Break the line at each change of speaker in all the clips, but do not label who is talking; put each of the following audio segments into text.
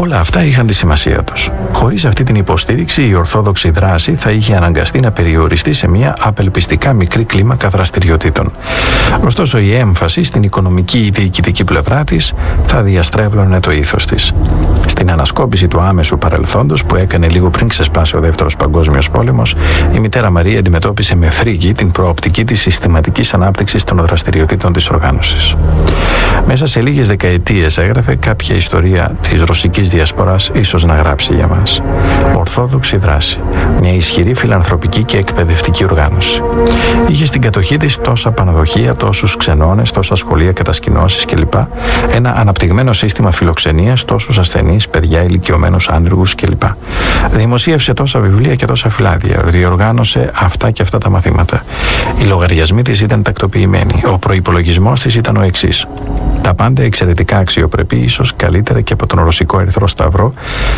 Όλα αυτά είχαν τη σημασία τους. Χωρίς αυτή την υποστήριξη, η ορθόδοξη δράση θα είχε αναγκαστεί να περιοριστεί σε μια απελπιστικά μικρή κλίμακα δραστηριοτήτων. Ωστόσο, η έμφαση στην οικονομική ή διοικητική πλευρά της θα διαστρέβλωνε το ήθος της. Στην ανασκόπηση του άμεσου παρελθόντος που έκανε λίγο πριν ξεσπάσει ο Δεύτερος Παγκόσμιος Πόλεμος, η μητέρα Μαρία αντιμετώπισε με φρίκη την προοπτική της συστηματικής ανάπτυξης των δραστηριοτήτων της οργάνωσης. Μέσα σε λίγες δεκαετίες έγραφε κάποια ιστορία της ρωσικής διασποράς, ίσως να γράψει για μας. Ορθόδοξη δράση. Μια ισχυρή φιλανθρωπική και εκπαιδευτική οργάνωση. Είχε στην κατοχή της τόσα πανδοχεία, τόσους ξενώνες, τόσα σχολεία, κατασκηνώσεις κλπ. Ένα αναπτυγμένο σύστημα φιλοξενίας, τόσους ασθενείς, παιδιά, ηλικιωμένους άνεργους κλπ. Δημοσίευσε τόσα βιβλία και τόσα φυλάδια. Διοργάνωσε αυτά και αυτά τα μαθήματα. Οι λογαριασμοί της ήταν τακτοποιημένοι. Ο προϋπολογισμός της ήταν ο εξής. Τα πάντα εξαιρετικά αξιοπρεπή, ίσως καλύτερα και από τον Ρωσικό Ερυθρό Σταυρό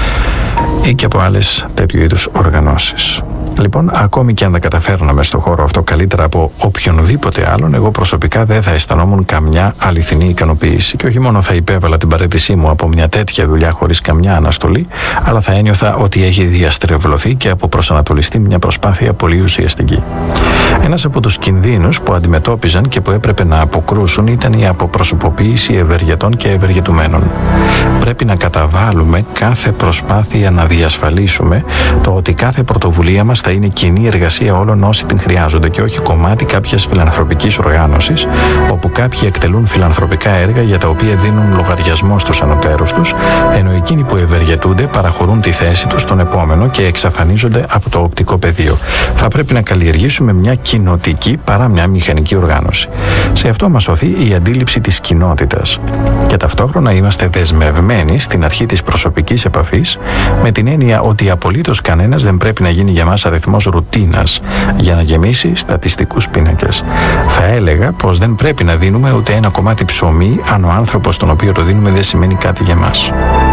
ή και από άλλες τέτοιου είδους οργανώσεις. Λοιπόν, ακόμη και αν δεν καταφέρναμε στο χώρο αυτό καλύτερα από οποιονδήποτε άλλον, εγώ προσωπικά δεν θα αισθανόμουν καμιά αληθινή ικανοποίηση. Και όχι μόνο θα υπέβαλα την παραίτησή μου από μια τέτοια δουλειά χωρίς καμιά αναστολή, αλλά θα ένιωθα ότι έχει διαστρεβλωθεί και αποπροσανατολιστεί μια προσπάθεια πολύ ουσιαστική. Ένας από τους κινδύνους που αντιμετώπιζαν και που έπρεπε να αποκρούσουν ήταν η αποπροσωποποίηση ευεργετών και ευεργετουμένων. Πρέπει να καταβάλουμε κάθε προσπάθεια να διασφαλίσουμε το ότι κάθε πρωτοβουλία μας θα είναι κοινή εργασία όλων όσοι την χρειάζονται και όχι κομμάτι κάποιας φιλανθρωπικής οργάνωσης, όπου κάποιοι εκτελούν φιλανθρωπικά έργα για τα οποία δίνουν λογαριασμό στους ανωτέρους τους, ενώ εκείνοι που ευεργετούνται παραχωρούν τη θέση τους στον επόμενο και εξαφανίζονται από το οπτικό πεδίο. Θα πρέπει να καλλιεργήσουμε μια κοινοτική παρά μια μηχανική οργάνωση. Σε αυτό μας οθεί η αντίληψη της κοινότητας. Και ταυτόχρονα είμαστε δεσμευμένοι στην αρχή της προσωπικής επαφής, με την έννοια ότι απολύτως κανένας δεν πρέπει να γίνει για μας αριθμός ρουτίνας για να γεμίσει στατιστικούς πίνακες. Θα έλεγα πως δεν πρέπει να δίνουμε ούτε ένα κομμάτι ψωμί αν ο άνθρωπος τον οποίο το δίνουμε δεν σημαίνει κάτι για μας.